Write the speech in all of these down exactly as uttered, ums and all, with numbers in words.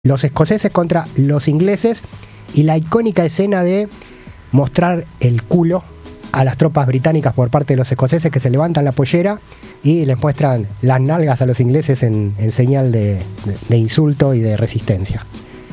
los escoceses contra los ingleses y la icónica escena de mostrar el culo a las tropas británicas por parte de los escoceses, que se levantan la pollera y les muestran las nalgas a los ingleses en, en señal de, de, de insulto y de resistencia.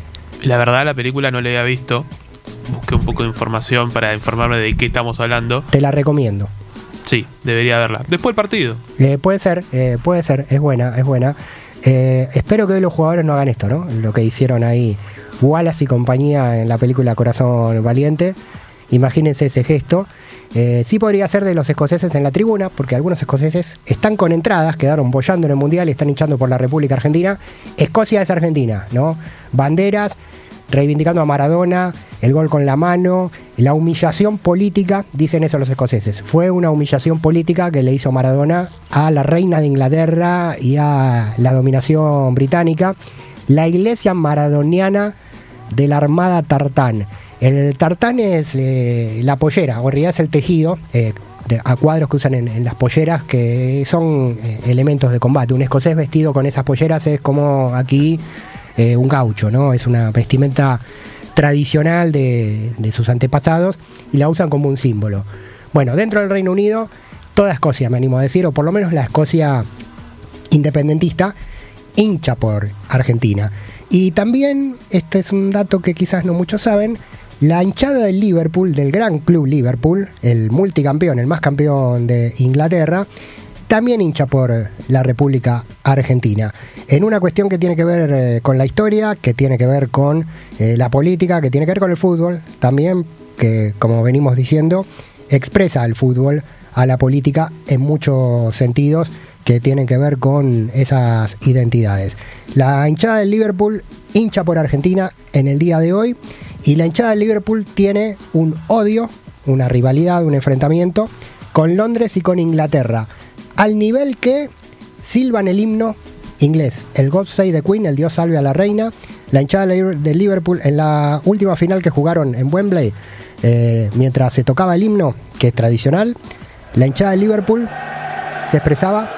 La verdad, la película no la había visto. Busqué un poco de información para informarme de qué estamos hablando. Te la recomiendo. Sí, debería verla. Después del partido. Eh, puede ser, eh, puede ser, es buena, es buena. Eh, espero que hoy los jugadores no hagan esto, ¿no? Lo que hicieron ahí Wallace y compañía en la película Corazón Valiente. Imagínense ese gesto. Eh, sí podría ser de los escoceses en la tribuna, porque algunos escoceses están con entradas, quedaron boyando en el Mundial y están hinchando por la República Argentina. Escocia es Argentina, ¿no? Banderas, reivindicando a Maradona, el gol con la mano, la humillación política, dicen eso los escoceses. Fue una humillación política que le hizo Maradona a la reina de Inglaterra y a la dominación británica. La iglesia maradoniana de la Armada Tartán. El tartán es eh, la pollera, o en realidad es el tejido eh, de, a cuadros que usan en, en las polleras, que son eh, elementos de combate. Un escocés vestido con esas polleras es como aquí eh, un gaucho, ¿no? Es una vestimenta tradicional de, de sus antepasados y la usan como un símbolo. Bueno, dentro del Reino Unido, toda Escocia, me animo a decir, o por lo menos la Escocia independentista, hincha por Argentina. Y también, este es un dato que quizás no muchos saben, la hinchada del Liverpool, del gran club Liverpool, el multicampeón, el más campeón de Inglaterra, también hincha por la República Argentina. En una cuestión que tiene que ver eh, con la historia, que tiene que ver con eh, la política, que tiene que ver con el fútbol, también, que como venimos diciendo, expresa el fútbol a la política en muchos sentidos que tienen que ver con esas identidades. La hinchada del Liverpool hincha por Argentina en el día de hoy, y la hinchada del Liverpool tiene un odio, una rivalidad, un enfrentamiento con Londres y con Inglaterra, al nivel que silban el himno inglés, el God Save the Queen, el Dios salve a la reina. La hinchada del Liverpool en la última final que jugaron en Wembley, eh, mientras se tocaba el himno, que es tradicional, la hinchada del Liverpool se expresaba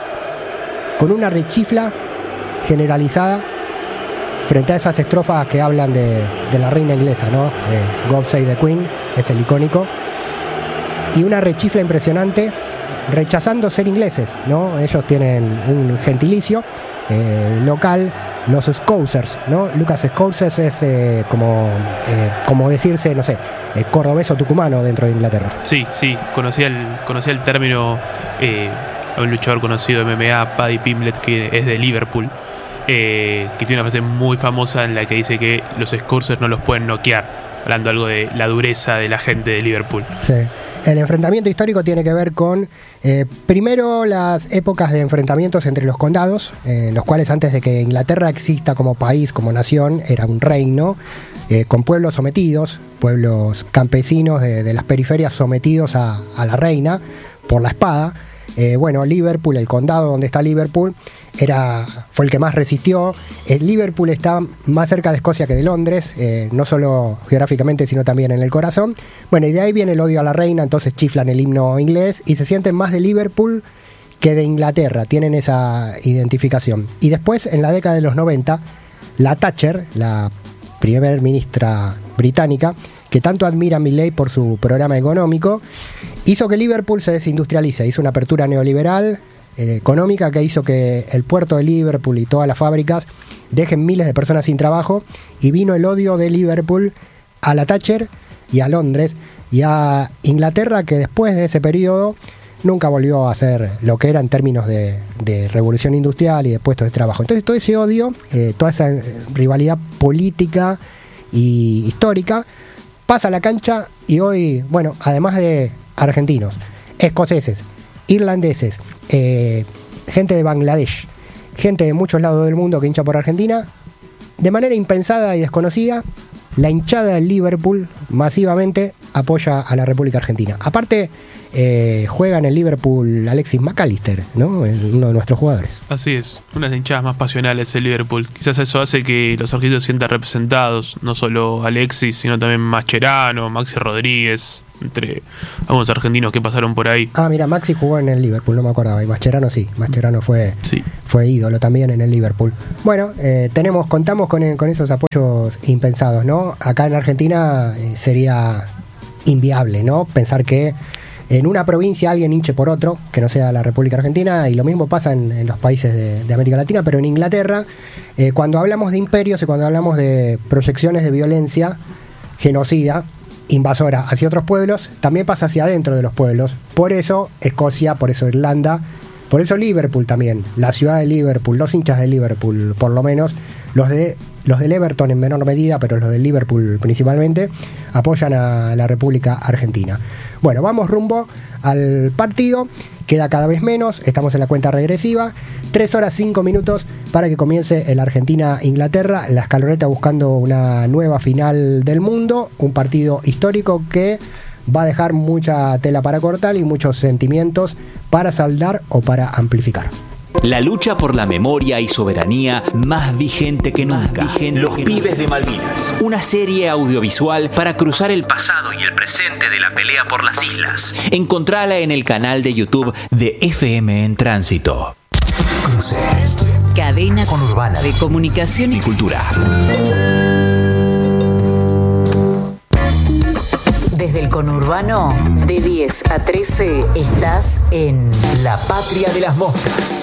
con una rechifla generalizada frente a esas estrofas que hablan de, de la reina inglesa, ¿no? Eh, God Save the Queen es el icónico, y una rechifla impresionante rechazando ser ingleses, ¿no? Ellos tienen un gentilicio eh, local, los Scousers, ¿no? Lucas Scousers es eh, como, eh, como decirse, no sé, eh, cordobés o tucumano dentro de Inglaterra. Sí, sí, conocía el, conocía el término, eh, un luchador conocido de M M A, Paddy Pimblett, que es de Liverpool. Eh, que tiene una frase muy famosa en la que dice que los Scousers no los pueden noquear, hablando algo de la dureza de la gente de Liverpool. Sí. El enfrentamiento histórico tiene que ver con, eh, primero, las épocas de enfrentamientos entre los condados, en eh, los cuales antes de que Inglaterra exista como país, como nación, era un reino, eh, con pueblos sometidos, pueblos campesinos de, de las periferias sometidos a, a la reina por la espada. Eh, bueno, Liverpool, el condado donde está Liverpool, era, fue el que más resistió. El Liverpool está más cerca de Escocia que de Londres, eh, no solo geográficamente, sino también en el corazón. Bueno, y de ahí viene el odio a la reina, entonces chiflan el himno inglés y se sienten más de Liverpool que de Inglaterra, tienen esa identificación. Y después, en la década de los noventa, la Thatcher, la primer ministra británica, que tanto admira a Milley por su programa económico, hizo que Liverpool se desindustrialice, hizo una apertura neoliberal eh, económica que hizo que el puerto de Liverpool y todas las fábricas dejen miles de personas sin trabajo, y vino el odio de Liverpool a la Thatcher y a Londres y a Inglaterra, que después de ese periodo nunca volvió a ser lo que era en términos de, de revolución industrial y de puestos de trabajo. Entonces todo ese odio, eh, toda esa rivalidad política y histórica pasa a la cancha, y hoy, bueno, además de argentinos, escoceses, irlandeses, eh, gente de Bangladesh, gente de muchos lados del mundo que hincha por Argentina, de manera impensada y desconocida, la hinchada del Liverpool masivamente apoya a la República Argentina. Aparte, eh, juega en el Liverpool Alexis McAllister, ¿no? Uno de nuestros jugadores. Así es, unas hinchadas más pasionales el Liverpool. Quizás eso hace que los argentinos se sientan representados, no solo Alexis, sino también Mascherano, Maxi Rodríguez, entre algunos argentinos que pasaron por ahí. Ah, mira, Maxi jugó en el Liverpool, no me acordaba. Y Mascherano sí, Mascherano fue, sí. fue ídolo también en el Liverpool. Bueno, eh, tenemos, contamos con, con esos apoyos impensados, ¿no? Acá en Argentina eh, sería inviable, ¿no? Pensar que en una provincia alguien hinche por otro, que no sea la República Argentina, y lo mismo pasa en, en los países de, de América Latina, pero en Inglaterra, eh, cuando hablamos de imperios y cuando hablamos de proyecciones de violencia genocida, invasora hacia otros pueblos, también pasa hacia adentro de los pueblos. Por eso Escocia, por eso Irlanda, por eso Liverpool también, la ciudad de Liverpool, los hinchas de Liverpool, por lo menos, los de los del Everton en menor medida, pero los del Liverpool principalmente, apoyan a la República Argentina. Bueno, vamos rumbo al partido, queda cada vez menos, estamos en la cuenta regresiva, tres horas cinco minutos para que comience el Argentina-Inglaterra, la escaloneta buscando una nueva final del mundo, un partido histórico que va a dejar mucha tela para cortar y muchos sentimientos para saldar o para amplificar. La lucha por la memoria y soberanía más vigente que nunca. Vigente Los que Pibes nunca. de Malvinas. Una serie audiovisual para cruzar el pasado y el presente de la pelea por las islas. Encontrala en el canal de YouTube de F M en Tránsito. Cruce. Cadena Conurbana de comunicación y cultura. Desde el conurbano, de diez a trece, estás en La Patria de las Moscas.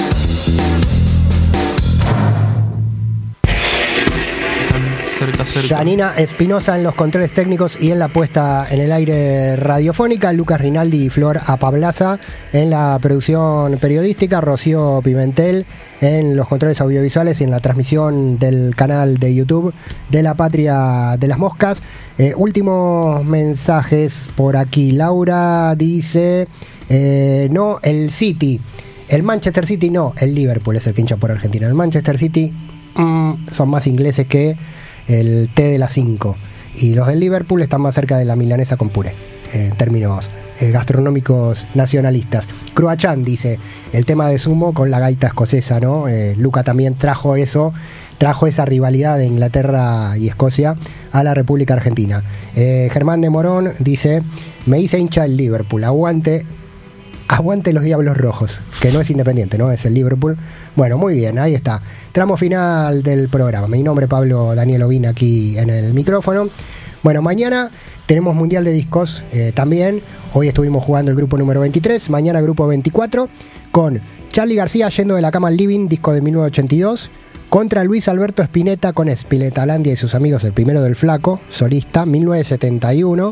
Cerca, cerca. Janina Espinosa en los controles técnicos y en la puesta en el aire radiofónica, Lucas Rinaldi y Flor Apablaza en la producción periodística, Rocío Pimentel en los controles audiovisuales y en la transmisión del canal de YouTube de La Patria de las Moscas. Eh, últimos mensajes por aquí. Laura dice, eh, no, el City, el Manchester City no, el Liverpool es el que hincha por Argentina. El Manchester City mm, son más ingleses que el té de las cinco, y los del Liverpool están más cerca de la milanesa con puré en términos eh, gastronómicos nacionalistas. Cruachan dice el tema de sumo con la gaita escocesa, ¿no? Eh, Luca también trajo eso, trajo esa rivalidad de Inglaterra y Escocia a la República Argentina. eh, Germán de Morón dice, me hice hincha del Liverpool, aguante Aguante los Diablos Rojos, que no es Independiente, ¿no? Es el Liverpool. Bueno, muy bien, ahí está. Tramo final del programa. Mi nombre es Pablo Daniel Ovina aquí en el micrófono. Bueno, mañana tenemos Mundial de Discos eh, también. Hoy estuvimos jugando el grupo número veintitrés, mañana grupo veinticuatro, con Charly García yendo de la cama al living, disco de mil novecientos ochenta y dos, contra Luis Alberto Spinetta con Spinetalandia y sus amigos, el primero del Flaco, solista, mil novecientos setenta y uno,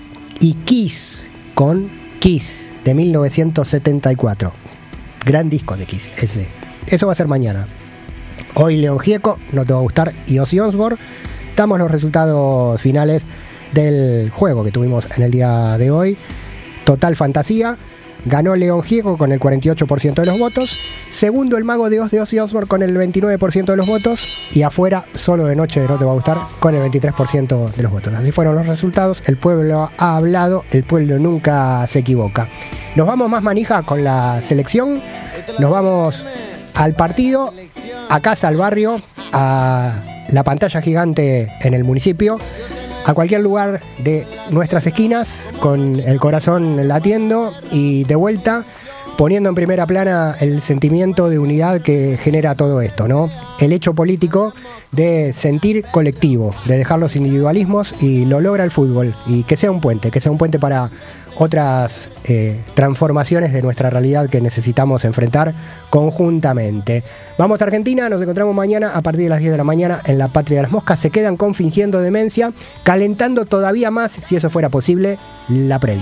y Kiss con Kiss de mil novecientos setenta y cuatro. Gran disco de Kiss ese. Eso va a ser mañana. Hoy León Gieco, no te va a gustar, y Ozzy Osbourne. Damos los resultados finales del juego que tuvimos en el día de hoy. Total Fantasía. Ganó León Gieco con el cuarenta y ocho por ciento de los votos. Segundo, El Mago de Oz de Ozzy Osbourne con el veintinueve por ciento de los votos. Y afuera, Solo de Noche de No Te Va a Gustar con el veintitrés por ciento de los votos. Así fueron los resultados. El pueblo ha hablado, el pueblo nunca se equivoca. Nos vamos más manija con la selección. Nos vamos al partido, a casa, al barrio, a la pantalla gigante en el municipio, a cualquier lugar de nuestras esquinas, con el corazón latiendo y de vuelta poniendo en primera plana el sentimiento de unidad que genera todo esto, ¿no? El hecho político de sentir colectivo, de dejar los individualismos, y lo logra el fútbol, y que sea un puente, que sea un puente para otras eh, transformaciones de nuestra realidad que necesitamos enfrentar conjuntamente. Vamos a Argentina, nos encontramos mañana a partir de las diez de la mañana en La Patria de las Moscas. Se quedan con Fingiendo Demencia, calentando todavía más, si eso fuera posible, la previa.